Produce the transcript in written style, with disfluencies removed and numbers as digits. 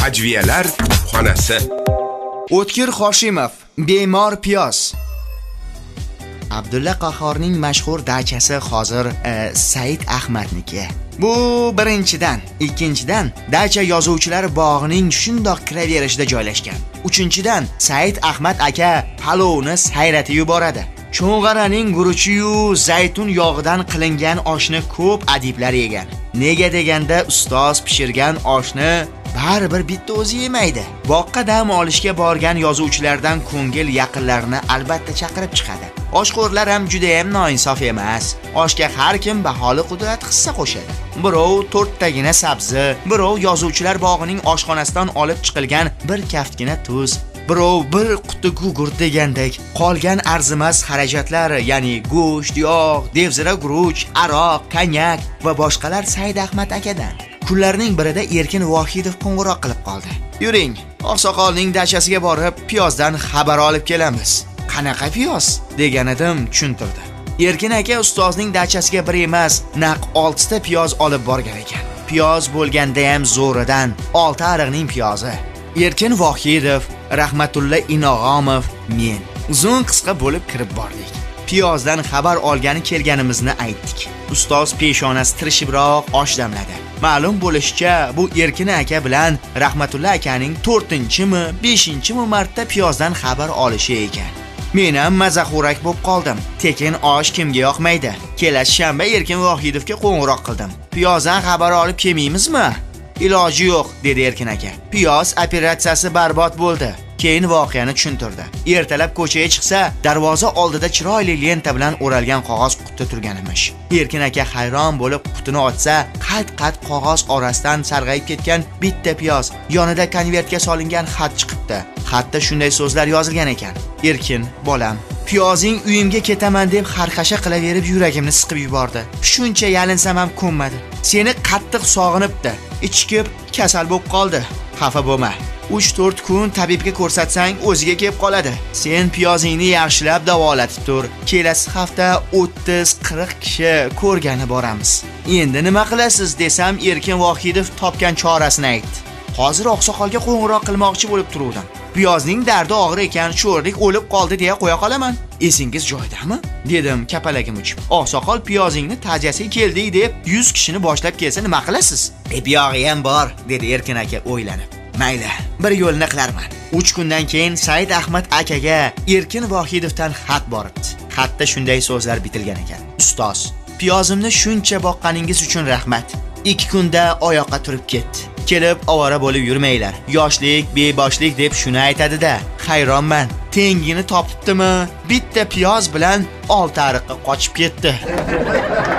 Ajviyalar kutubxonasi. O'tkir Hoshimov, bemor piyoz. Abdulla Qahhorning mashhur dachasi hozir Said Ahmadniki. Bu birinchidan, ikkinchidan dacha yozuvchilar bog'ining shundoq kiraverishida joylashgan. Uchinchidan, Said Ahmad aka palovni sayratib yuboradi. Cho'ng'araning guruchi-yu zaytun yog'idan qilingan oshni ko'p adiblar yegan. Nega deganda ustoz pishirgan oshni baribir bitta o'zi yemaydi. Boqqa dam olishga borgan yozuvchilardan ko'ngil yaqinlarini albatta chaqirib chiqadi. Oshxo'rlar ham juda ham noinsof emas. Oshga har kim baholi qudrat hissa qo'shadi. Birov 4 tagina sabzi, birov yozuvchilar bog'ining oshxonasidan olib chiqilgan bir kaftgina tuz, birov bir quti gugurt degandek qolgan arzimas xarajatlar, ya'ni go'sht, yog', devzira guruch, aroq, konyak va boshqalar Said Ahmad akadan. Kunlarning birida Erkin Vohidov qo'ng'iroq qilib qoldi. "Yuring, oqsoqolning dachasiga borib, piyozdan xabar olib kelamiz." "Qanaqa piyoz?" degan edim, tushuntirdi. Erkin aka ustozning dachasiga bir emas, naq 6 ta piyoz olib borgan ekan. Piyoz bo'lganda ham zo'ridan 6 ariqning piyozi. Erkin Vohidov, Rahmatulla Inog'omov, men uzun qisqa bo'lib kirib bordik. Piyozdan xabar olgani kelganimizni aytdik. Ustoz peshonasi tirishibroq osh damladi. Ma'lum bo'lishicha, bu Erkin aka bilan Rahmatulla akaning 4-mi, 5-mi marta piyozdan xabar olishi ekan. Men ham mazaxo'rak bo'lib qoldim. Tekin osh kimga yoqmaydi? Kelasi shanba Erkin Vohidovga qo'ng'iroq qildim. "Piyozdan xabar olib kelmaymizmi?" "Iloji yo'q", dedi Erkin aka. "Piyoz operatsiyasi barbod bo'ldi." Keyin voqeani tushuntirdi. Ertalab ko'chaga chiqsa, darvoza oldida chiroyli lenta bilan o'ralgan qog'oz quti turgan emish. Erkin aka hayron bo'lib qutini ochsa, qat-qat qog'oz orasidan sarg'ayib ketgan bitta piyoz, yonida konvertga solingan xat chiqibdi. Xatda shunday so'zlar yozilgan ekan: "Erkin, bolam, piyozing uyimga ketaman deb xarxasha qilaverib yuragimni siqib yubordi. Shuncha yalinsam ham ko'nmadi. Seni qattiq sog'inibdi. Ichkib kasal bo'lib qoldi. Xafa bo'lma. 3-4 kun tabibga ko'rsatsang o'ziga kelib qoladi. Sen piyozingni yaxshilab davolatib tur. Kelasi hafta 30-40 kishi ko'rgani boramiz." Endi nima qilasiz desam, Erkin Vohidov topgan chorasini aytdi. "Hozir oqsoqolga qo'ng'iroq qilmoqchi bo'lib turuvdim. Piyozning dardi og'ir ekan, sho'rlik o'lib qoldi deya qo'ya qolaman. Esingiz joyidami?" dedim kapalagim uchib. "Oqsoqol piyozingni ta'jasiga keldik deb 100 kishini boshlab kelsa nima qilasiz?" "Piyog'i ham bor", dedi Erkin aka o'ylanib. "Mayli, bir yo'lni qilarman." 3 kundan keyin Said Ahmad akaga Erkin Vohidovdan xat boribdi. Xatda shunday so'zlar bitilgan ekan: "Ustoz, piyozimni shuncha boqqaningiz uchun rahmat. 2 kunda oyoqqa turib ketdi. Kelib ovora bo'lib yurmanglar. Yoshlik, beboshlik deb shuni aytadi-da. Hayronman. Tengini topibdimi? Bitta piyoz bilan 6 ariqqa qochib ketdi."